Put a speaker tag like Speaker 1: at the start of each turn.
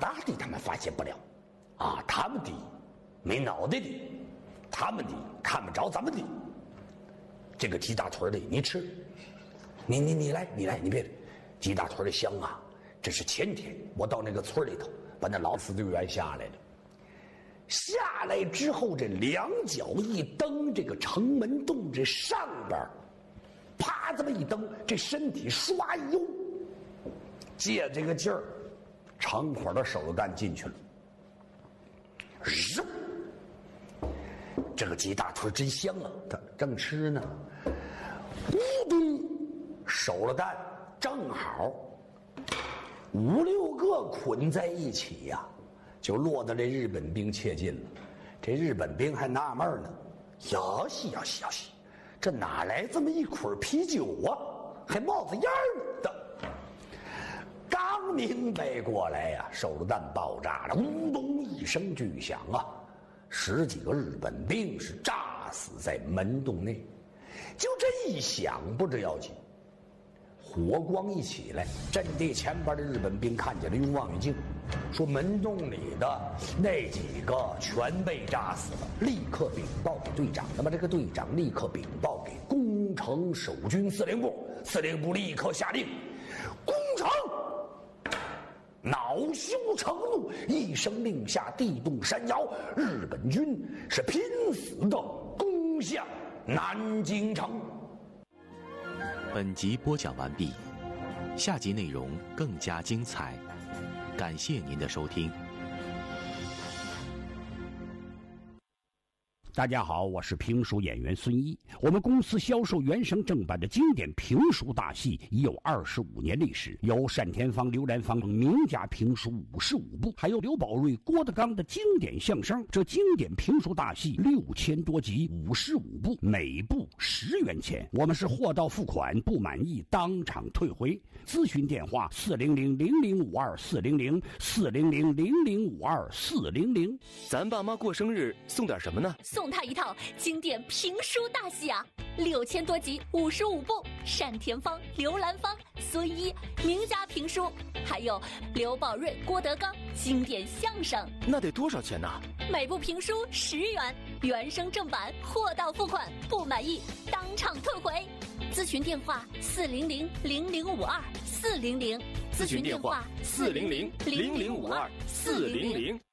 Speaker 1: 大的他们发现不了，啊，他们的没脑袋的，他们的看不着咱们的。这个鸡大腿的你吃，你来，你别，鸡大腿的香啊！这是前天我到那个村里头把那老死队员下来了，下来之后这两脚一蹬，这个城门洞这上边，啪这么一蹬，这身体唰一悠，借这个劲儿，长款的手榴弹进去了。扔！这个鸡大腿真香啊！他正吃呢，咕咚，手榴弹正好5、6个捆在一起呀，就落到这日本兵切近了。这日本兵还纳闷呢，要西，这哪来这么一捆啤酒啊？还冒着烟的。刚明白过来呀，手榴弹爆炸了，呜咚一声巨响啊！10几个日本兵是炸死在门洞内。就这一响不知要紧，火光一起来，阵地前边的日本兵看见了，用望远镜说门洞里的那几个全被炸死了，立刻禀报给队长。那么这个队长立刻禀报给攻城守军司令部，司令部立刻下令攻城。恼羞成怒，一声令下，地动山摇，日本军是拼死的攻向南京城。
Speaker 2: 本集播讲完毕，下集内容更加精彩，感谢您的收听。
Speaker 3: 大家好，我是评书演员孙一。我们公司销售原声正版的经典评书大戏已有25年历史，有单田芳、刘兰芳等名家评书55部，还有刘宝瑞、郭德纲的经典相声。这经典评书大戏6000多集，55部，每部10元钱。我们是货到付款，不满意当场退回。咨询电话400-0052-400，400-0052-400。
Speaker 4: 咱爸妈过生日送点什么呢？
Speaker 5: 送他一套经典评书大戏啊，6000多集，55部，单田芳、刘兰芳、孙一名家评书，还有刘宝瑞、郭德纲经典相声。
Speaker 4: 那得多少钱呢？
Speaker 5: 每部评书10元，原声正版，货到付款，不满意当场退回。咨询电话400-0052-400，
Speaker 4: 咨询电话400-0052-400。